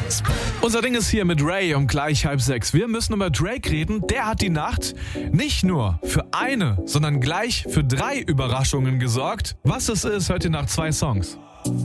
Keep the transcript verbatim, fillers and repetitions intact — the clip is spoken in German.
Unser Ding ist hier mit Ray um gleich halb sechs. Wir müssen über Drake reden. Der hat die Nacht nicht nur für eine, sondern gleich für drei Überraschungen gesorgt. Was es ist, hört ihr nach zwei Songs.